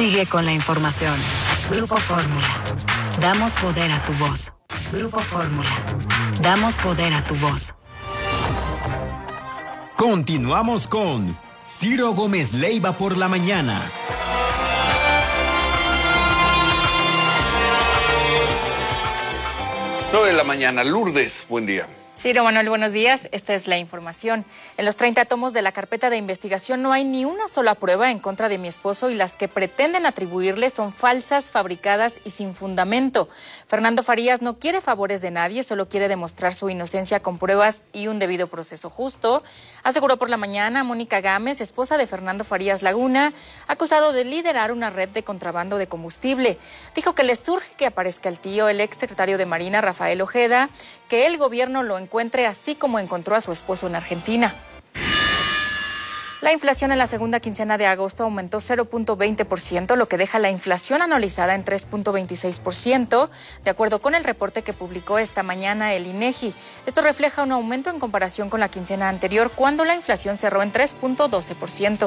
Sigue con la información. Grupo Fórmula. Damos poder a tu voz. Grupo Fórmula. Damos poder a tu voz. Continuamos con Ciro Gómez Leiva por la mañana. De la mañana. Lourdes, buen día. Ciro Manuel, buenos días. Esta es la información. En los 30 tomos de la carpeta de investigación no hay ni una sola prueba en contra de mi esposo y las que pretenden atribuirle son falsas, fabricadas y sin fundamento. Fernando Farías no quiere favores de nadie, solo quiere demostrar su inocencia con pruebas y un debido proceso justo. Aseguró por la mañana Mónica Gámez, esposa de Fernando Farías Laguna, acusado de liderar una red de contrabando de combustible. Dijo que le surge que aparezca el tío, el exsecretario de Marina, Rafael Ojeda, que el gobierno lo encuentre así como encontró a su esposo en Argentina. La inflación en la segunda quincena de agosto aumentó 0.20%, lo que deja la inflación anualizada en 3.26%, de acuerdo con el reporte que publicó esta mañana el INEGI. Esto refleja un aumento en comparación con la quincena anterior, cuando la inflación cerró en 3.12%.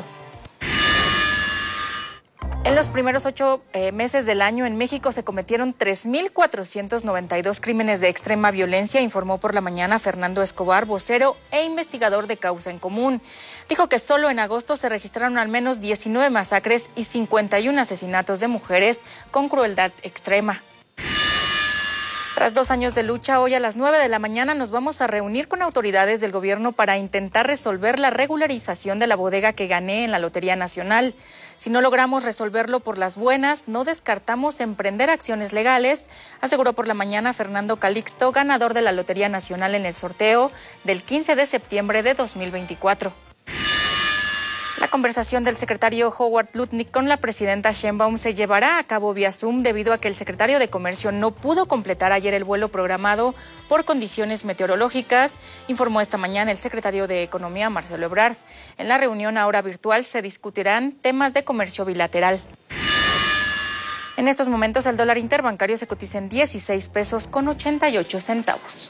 En los primeros 8 meses del año en México se cometieron 3.492 crímenes de extrema violencia, informó por la mañana Fernando Escobar, vocero e investigador de Causa en Común. Dijo que solo en agosto se registraron al menos 19 masacres y 51 asesinatos de mujeres con crueldad extrema. Tras 2 años de lucha, hoy a las 9 de la mañana nos vamos a reunir con autoridades del gobierno para intentar resolver la regularización de la bodega que gané en la Lotería Nacional. Si no logramos resolverlo por las buenas, no descartamos emprender acciones legales, aseguró por la mañana Fernando Calixto, ganador de la Lotería Nacional en el sorteo del 15 de septiembre de 2024. La conversación del secretario Howard Lutnick con la presidenta Sheinbaum se llevará a cabo vía Zoom debido a que el secretario de Comercio no pudo completar ayer el vuelo programado por condiciones meteorológicas, informó esta mañana el secretario de Economía, Marcelo Ebrard. En la reunión ahora virtual se discutirán temas de comercio bilateral. En estos momentos el dólar interbancario se cotiza en 16 pesos con 88 centavos.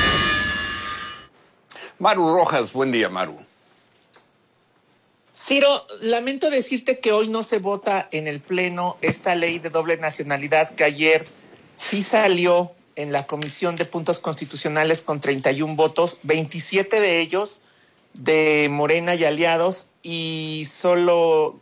Maru Rojas, buen día, Maru. Ciro, lamento decirte que hoy no se vota en el Pleno esta ley de doble nacionalidad que ayer sí salió en la Comisión de Puntos Constitucionales con 31 votos, 27 de ellos de Morena y aliados y solo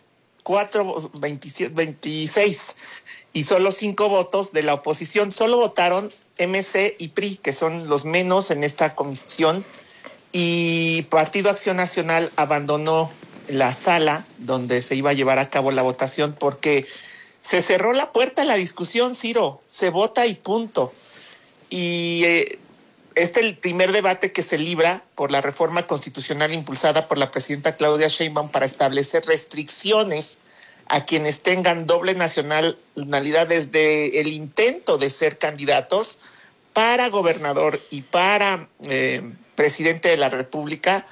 26 y solo 5 votos de la oposición. Solo votaron MC y PRI, que son los menos en esta comisión, y Partido Acción Nacional abandonó la sala donde se iba a llevar a cabo la votación porque se cerró la puerta a la discusión, Ciro. Se vota y punto. Y este es el primer debate que se libra por la reforma constitucional impulsada por la presidenta Claudia Sheinbaum para establecer restricciones a quienes tengan doble nacionalidad desde el intento de ser candidatos para gobernador y para presidente de la República.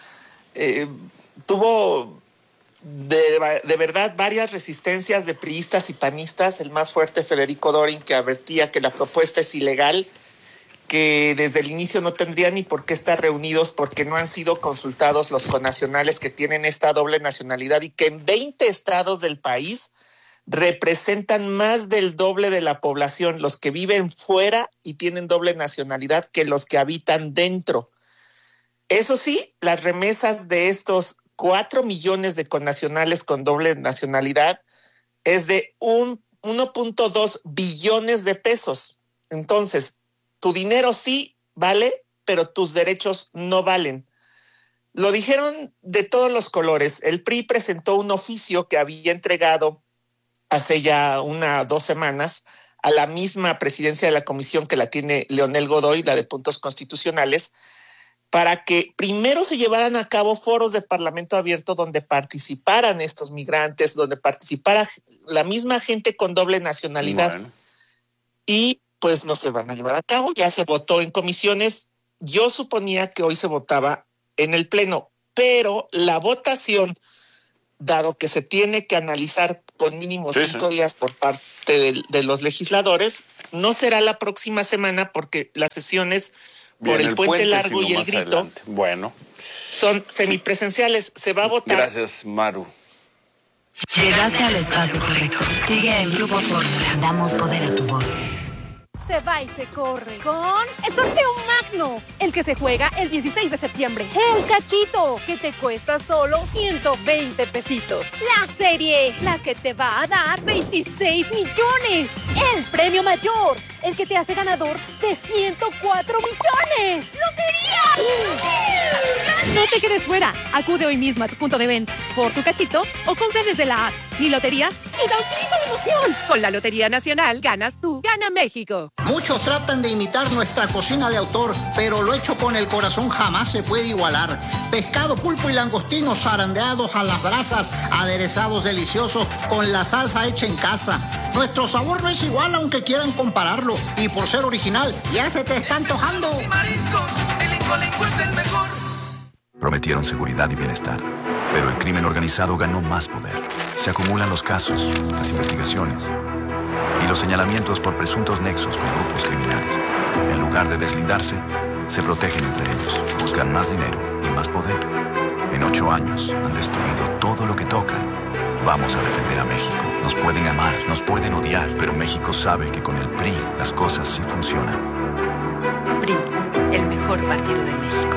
Tuvo de verdad varias resistencias de priistas y panistas, el más fuerte Federico Dorin, que advertía que la propuesta es ilegal, que desde el inicio no tendrían ni por qué estar reunidos porque no han sido consultados los connacionales que tienen esta doble nacionalidad y que en 20 estados del país representan más del doble de la población, los que viven fuera y tienen doble nacionalidad, que los que habitan dentro. Eso sí, las remesas de estos 4 millones de connacionales con doble nacionalidad es de 1.2 billones de pesos. Entonces, tu dinero sí vale, pero tus derechos no valen. Lo dijeron de todos los colores. El PRI presentó un oficio que había entregado hace ya 2 semanas a la misma presidencia de la comisión que la tiene Leonel Godoy, la de Puntos Constitucionales, para que primero se llevaran a cabo foros de parlamento abierto donde participaran estos migrantes, donde participara la misma gente con doble nacionalidad. Bueno. Y pues no se van a llevar a cabo, ya se votó en comisiones. Yo suponía que hoy se votaba en el Pleno, pero la votación, dado que se tiene que analizar con mínimo 5 días por parte de los legisladores, no será la próxima semana porque las sesiones por el puente largo y el grito adelante. Bueno, son semipresenciales. Se va a votar. Gracias, Maru. Llegaste al espacio correcto. Sigue en Grupo Fórmula. Damos poder a tu voz. Se va y se corre con el sorteo magno, el que se juega el 16 de septiembre. El cachito, que te cuesta solo 120 pesitos. La serie, la que te va a dar 26 millones. El premio mayor, el que te hace ganador de 104 millones. ¡Lotería! No te quedes fuera. Acude hoy mismo a tu punto de venta por tu cachito o compra desde la app. Mi lotería y da un grito de emoción. Con la Lotería Nacional ganas tú, gana México. Muchos tratan de imitar nuestra cocina de autor, pero lo hecho con el corazón jamás se puede igualar. Pescado, pulpo y langostinos zarandeados a las brasas, aderezados deliciosos con la salsa hecha en casa. Nuestro sabor no es igual aunque quieran compararlo. Y por ser original, ya se te está antojando. Mariscos, el Incolinco es el mejor. Prometieron seguridad y bienestar, pero el crimen organizado ganó más poder. Se acumulan los casos, las investigaciones y los señalamientos por presuntos nexos con grupos criminales. En lugar de deslindarse, se protegen entre ellos, buscan más dinero y más poder. En 8 años han destruido todo lo que tocan. Vamos a defender a México. Nos pueden amar, nos pueden odiar, pero México sabe que con el PRI las cosas sí funcionan. PRI, el mejor partido de México.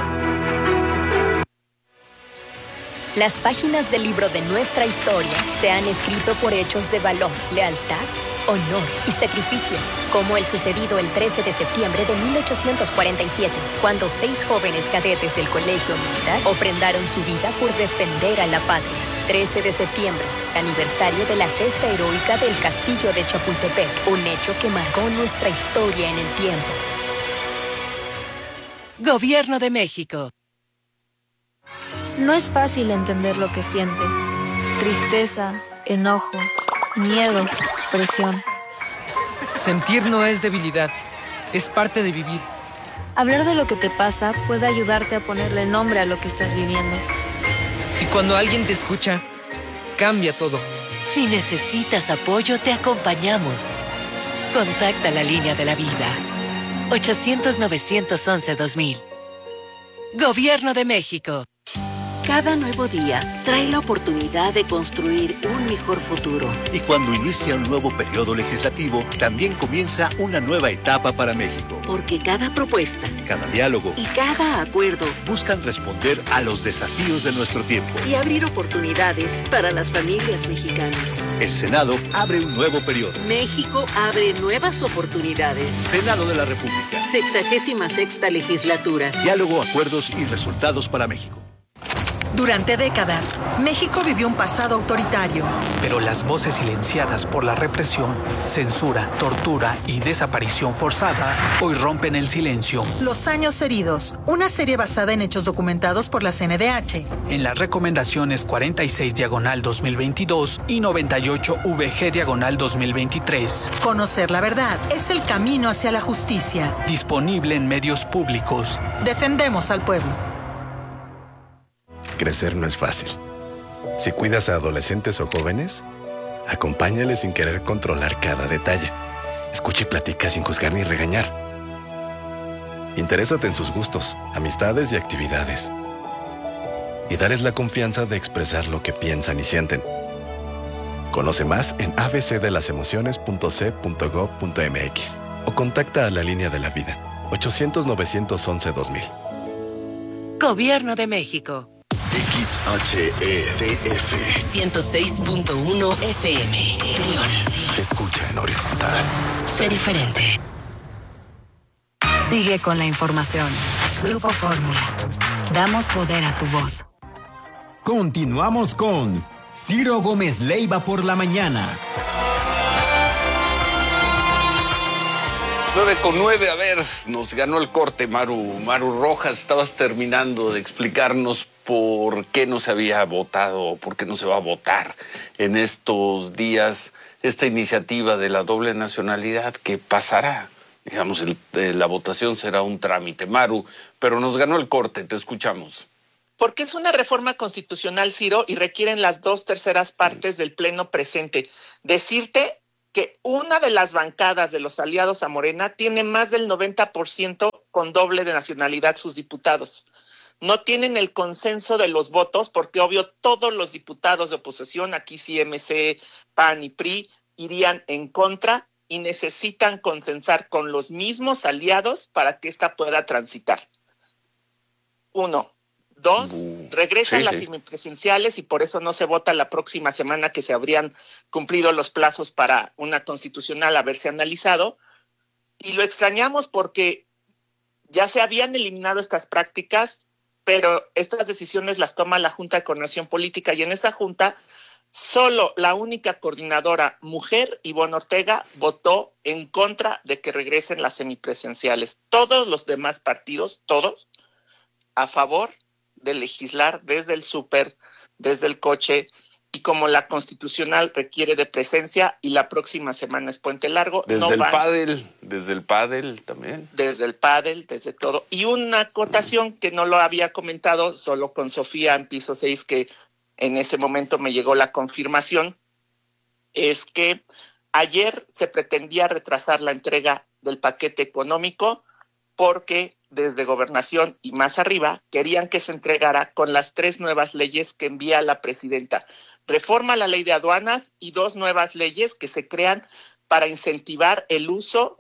Las páginas del libro de nuestra historia se han escrito por hechos de valor, lealtad, honor y sacrificio, como el sucedido el 13 de septiembre de 1847, cuando 6 jóvenes cadetes del Colegio Militar ofrendaron su vida por defender a la patria. 13 de septiembre, aniversario de la gesta heroica del Castillo de Chapultepec, un hecho que marcó nuestra historia en el tiempo. Gobierno de México. No es fácil entender lo que sientes. Tristeza, enojo, miedo, presión. Sentir no es debilidad, es parte de vivir. Hablar de lo que te pasa puede ayudarte a ponerle nombre a lo que estás viviendo. Y cuando alguien te escucha, cambia todo. Si necesitas apoyo, te acompañamos. Contacta la línea de la vida. 800-911-2000. Gobierno de México. Cada nuevo día trae la oportunidad de construir un mejor futuro. Y cuando inicia un nuevo periodo legislativo, también comienza una nueva etapa para México. Porque cada propuesta, cada diálogo y cada acuerdo buscan responder a los desafíos de nuestro tiempo y abrir oportunidades para las familias mexicanas. El Senado abre un nuevo periodo. México abre nuevas oportunidades. Senado de la República. 66ª legislatura. Diálogo, acuerdos y resultados para México. Durante décadas, México vivió un pasado autoritario. Pero las voces silenciadas por la represión, censura, tortura y desaparición forzada hoy rompen el silencio. Los años heridos, una serie basada en hechos documentados por la CNDH. En las recomendaciones 46/2022 y 98-VG/2023. Conocer la verdad es el camino hacia la justicia. Disponible en medios públicos. Defendemos al pueblo. Crecer no es fácil. Si cuidas a adolescentes o jóvenes, acompáñales sin querer controlar cada detalle. Escucha y platica sin juzgar ni regañar. Interésate en sus gustos, amistades y actividades. Y dales la confianza de expresar lo que piensan y sienten. Conoce más en abcdelasemociones.c.gov.mx o contacta a la línea de la vida 800-911-2000. Gobierno de México. XHEDF 106.1 FM. León. Escucha en horizontal. Sé diferente. Sigue con la información. Grupo Fórmula. Damos poder a tu voz. Continuamos con Ciro Gómez Leiva por la mañana. 9:09, a ver, nos ganó el corte, Maru Rojas. Estabas terminando de explicarnos por qué no se había votado, por qué no se va a votar en estos días esta iniciativa de la doble nacionalidad. ¿Qué pasará? Digamos, la votación será un trámite, Maru, pero nos ganó el corte, te escuchamos. Porque es una reforma constitucional, Ciro, y requieren las 2/3 partes del pleno presente. Decirte que una de las bancadas de los aliados a Morena tiene más del 90% con doble de nacionalidad sus diputados. no tienen el consenso de los votos, porque obvio todos los diputados de oposición, aquí sí MC, PAN y PRI, irían en contra y necesitan consensar con los mismos aliados para que esta pueda transitar. 1. 2, regresan las semipresidenciales y por eso no se vota la próxima semana, que se habrían cumplido los plazos para una constitucional haberse analizado. Y lo extrañamos porque ya se habían eliminado estas prácticas, pero estas decisiones las toma la Junta de Coordinación Política, y en esa junta solo la única coordinadora mujer, Ivonne Ortega, votó en contra de que regresen las semipresidenciales. Todos los demás partidos, todos, a favor de legislar desde el súper, desde el coche, y como la constitucional requiere de presencia y la próxima semana es puente largo. Desde el pádel también. Desde el pádel, desde todo. Y una acotación que no lo había comentado, solo con Sofía en piso 6, que en ese momento me llegó la confirmación, es que ayer se pretendía retrasar la entrega del paquete económico porque desde Gobernación y más arriba querían que se entregara con las 3 nuevas leyes que envía la presidenta. Reforma a la ley de aduanas y 2 nuevas leyes que se crean para incentivar el uso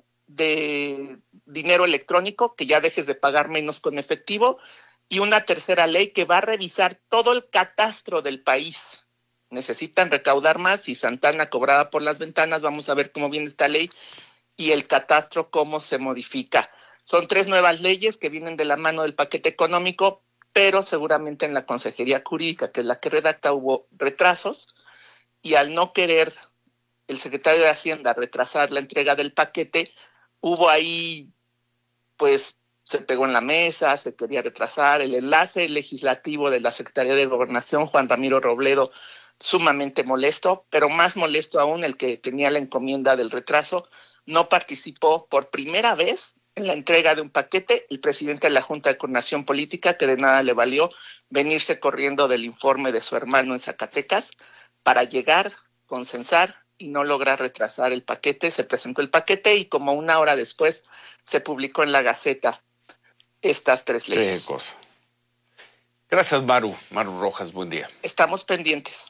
de dinero electrónico, que ya dejes de pagar menos con efectivo, y una tercera ley que va a revisar todo el catastro del país. Necesitan recaudar más y Santana cobraba por las ventanas. Vamos a ver cómo viene esta ley y el catastro cómo se modifica. Son 3 nuevas leyes que vienen de la mano del paquete económico, pero seguramente en la Consejería Jurídica, que es la que redacta, hubo retrasos, y al no querer el secretario de Hacienda retrasar la entrega del paquete, hubo ahí, pues, se pegó en la mesa, se quería retrasar. El enlace legislativo de la Secretaría de Gobernación, Juan Ramiro Robledo, sumamente molesto, pero más molesto aún el que tenía la encomienda del retraso, no participó por primera vez en la entrega de un paquete, el presidente de la Junta de Coordinación Política, que de nada le valió venirse corriendo del informe de su hermano en Zacatecas para llegar, consensar y no lograr retrasar el paquete. Se presentó el paquete y como una hora después se publicó en la Gaceta estas 3 leyes. Qué cosa. Gracias, Maru. Maru Rojas, buen día. Estamos pendientes.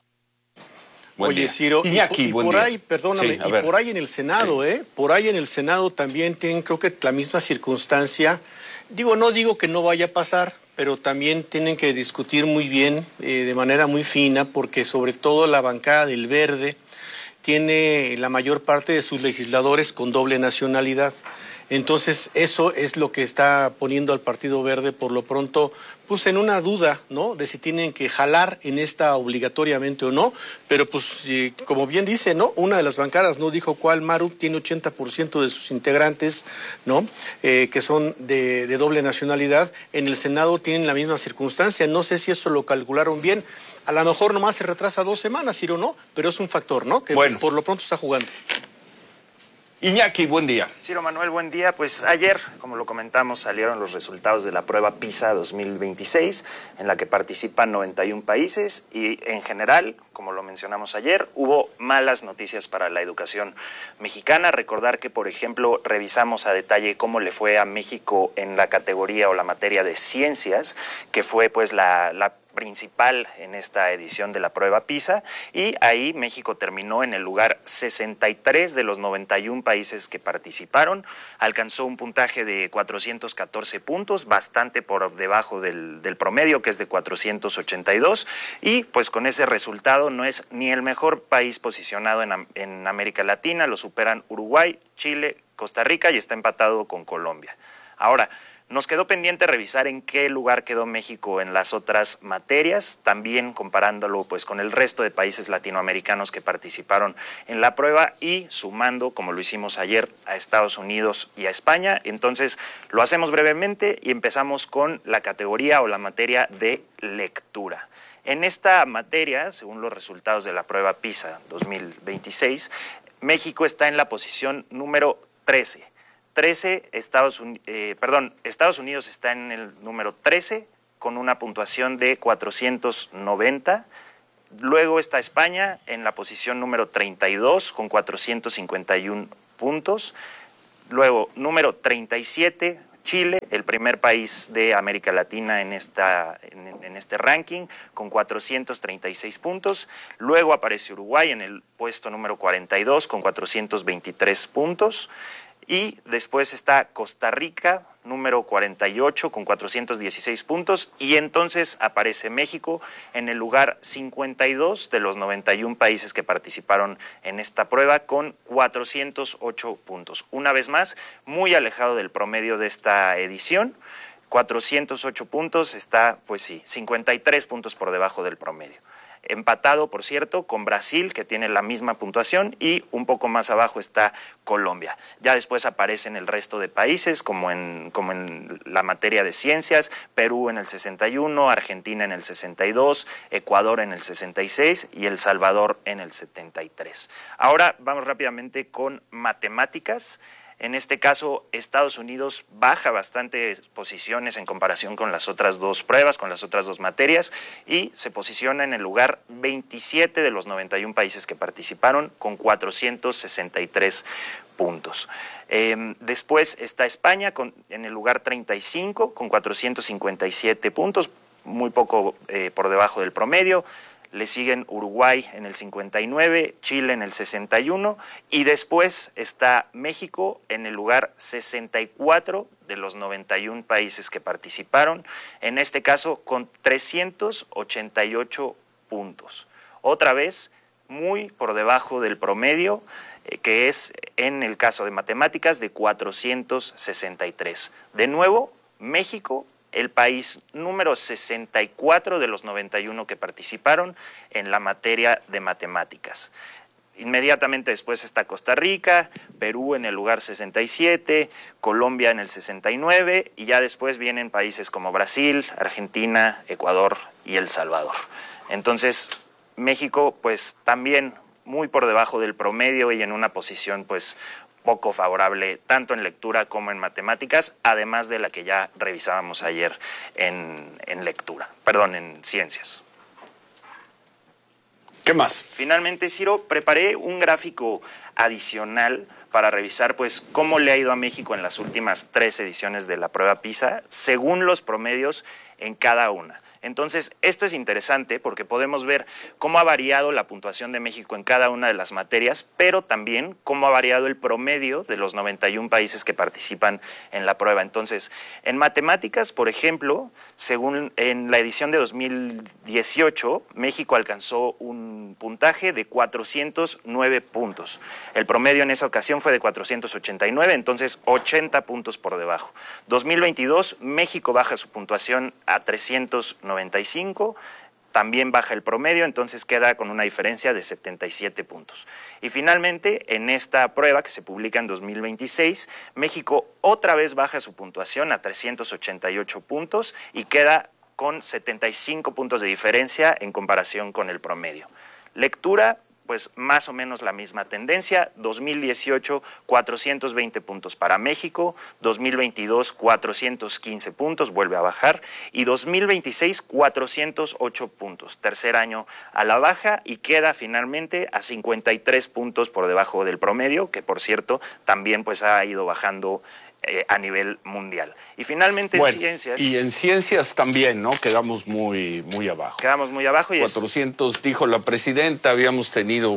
Oye, Ciro, Iñaki, y por ahí, perdóname, sí, por ahí en el Senado, por ahí en el Senado también tienen, creo que la misma circunstancia. No digo que no vaya a pasar, pero también tienen que discutir muy bien, de manera muy fina, porque sobre todo la bancada del Verde tiene la mayor parte de sus legisladores con doble nacionalidad. Entonces, eso es lo que está poniendo al Partido Verde, por lo pronto, pues en una duda, ¿no?, de si tienen que jalar en esta obligatoriamente o no, pero pues, como bien dice, ¿no?, una de las bancadas, no dijo cuál, Maru, tiene 80% de sus integrantes, ¿no?, que son de doble nacionalidad. En el Senado tienen la misma circunstancia, no sé si eso lo calcularon bien. A lo mejor nomás se retrasa 2 semanas, Ciro, ¿no?, pero es un factor, ¿no?, que bueno, por lo pronto está jugando. Iñaki, buen día. Ciro Manuel, buen día. Pues ayer, como lo comentamos, salieron los resultados de la prueba PISA 2026, en la que participan 91 países y en general, como lo mencionamos ayer, hubo malas noticias para la educación mexicana. Recordar que, por ejemplo, revisamos a detalle cómo le fue a México en la categoría o la materia de ciencias, que fue pues la principal en esta edición de la prueba PISA, y ahí México terminó en el lugar 63 de los 91 países que participaron, alcanzó un puntaje de 414 puntos, bastante por debajo del promedio, que es de 482, y pues con ese resultado no es ni el mejor país posicionado en América Latina, lo superan Uruguay, Chile, Costa Rica y está empatado con Colombia. Ahora, nos quedó pendiente revisar en qué lugar quedó México en las otras materias, también comparándolo pues con el resto de países latinoamericanos que participaron en la prueba y sumando, como lo hicimos ayer, a Estados Unidos y a España. Entonces, lo hacemos brevemente y empezamos con la categoría o la materia de lectura. En esta materia, según los resultados de la prueba PISA 2026, México está en la posición número 13. Estados Unidos está en el número 13 con una puntuación de 490. Luego está España en la posición número 32 con 451 puntos. Luego, número 37, Chile, el primer país de América Latina en este ranking, con 436 puntos. Luego aparece Uruguay en el puesto número 42 con 423 puntos. Y después está Costa Rica, número 48, con 416 puntos. Y entonces aparece México en el lugar 52 de los 91 países que participaron en esta prueba, con 408 puntos. Una vez más, muy alejado del promedio de esta edición. 408 puntos, está, pues sí, 53 puntos por debajo del promedio. Empatado, por cierto, con Brasil, que tiene la misma puntuación, y un poco más abajo está Colombia. Ya después aparecen el resto de países, como en la materia de ciencias: Perú en el 61, Argentina en el 62, Ecuador en el 66 y El Salvador en el 73. Ahora vamos rápidamente con matemáticas. En este caso, Estados Unidos baja bastantes posiciones en comparación con las otras dos pruebas, con las otras dos materias, y se posiciona en el lugar 27 de los 91 países que participaron, con 463 puntos. Después está España en el lugar 35 con 457 puntos, muy poco por debajo del promedio. Le siguen Uruguay en el 59, Chile en el 61 y después está México en el lugar 64 de los 91 países que participaron, en este caso con 388 puntos. Otra vez, muy por debajo del promedio, que es en el caso de matemáticas de 463. De nuevo, México, el país número 64 de los 91 que participaron en la materia de matemáticas. Inmediatamente después está Costa Rica, Perú en el lugar 67, Colombia en el 69 y ya después vienen países como Brasil, Argentina, Ecuador y El Salvador. Entonces, México pues también muy por debajo del promedio y en una posición pues poco favorable tanto en lectura como en matemáticas, además de la que ya revisábamos ayer en ciencias. ¿Qué más? Finalmente, Ciro, preparé un gráfico adicional para revisar pues cómo le ha ido a México en las últimas 3 ediciones de la prueba PISA, según los promedios en cada una. Entonces, esto es interesante porque podemos ver cómo ha variado la puntuación de México en cada una de las materias, pero también cómo ha variado el promedio de los 91 países que participan en la prueba. Entonces, en matemáticas, por ejemplo, según en la edición de 2018, México alcanzó un puntaje de 409 puntos. El promedio en esa ocasión fue de 489, entonces 80 puntos por debajo. 2022, México baja su puntuación a 395, también baja el promedio, entonces queda con una diferencia de 77 puntos. Y finalmente, en esta prueba que se publica en 2026, México otra vez baja su puntuación a 388 puntos y queda con 75 puntos de diferencia en comparación con el promedio. Lectura, pues más o menos la misma tendencia. 2018, 420 puntos para México, 2022, 415 puntos, vuelve a bajar, y 2026, 408 puntos, tercer año a la baja, y queda finalmente a 53 puntos por debajo del promedio, que por cierto también pues ha ido bajando a nivel mundial. Y finalmente en ciencias... Y en ciencias también, ¿no? Quedamos muy abajo. Quedamos muy abajo. Y 400, dijo la presidenta, habíamos tenido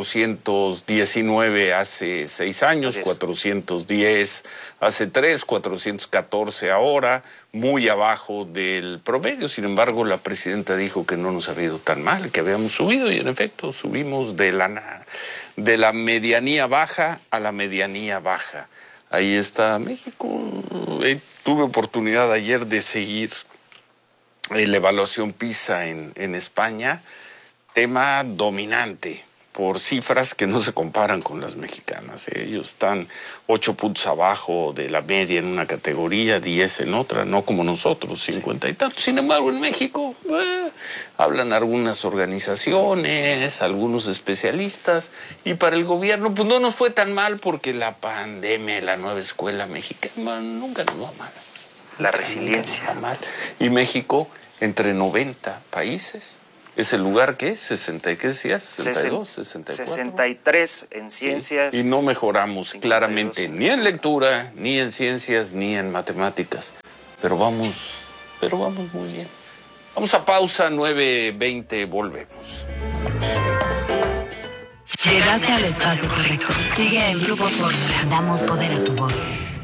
419 hace 6 años, 410 hace 3, 414 ahora, muy abajo del promedio. Sin embargo, la presidenta dijo que no nos había ido tan mal, que habíamos subido, y en efecto subimos de la medianía baja a la medianía baja. Ahí está México. Tuve oportunidad ayer de seguir la evaluación PISA en España, tema dominante por cifras que no se comparan con las mexicanas. Ellos están 8 puntos abajo de la media en una categoría, 10 en otra, no como nosotros, 50 y tantos. Sin embargo, en México hablan algunas organizaciones, algunos especialistas, y para el gobierno pues no nos fue tan mal porque la pandemia, la nueva escuela mexicana, nunca nos va mal. La resiliencia. Mal. Y México, entre 90 países, es el lugar, ¿qué? 60, ¿qué decías? 62, 64. 63 en ciencias. Sí. Y no mejoramos 52, claramente ni en lectura, ni en ciencias, ni en matemáticas. Pero vamos muy bien. Vamos a pausa, 9:20, volvemos. Llegaste al espacio correcto. Sigue el Grupo Fórmula. Damos poder a tu voz.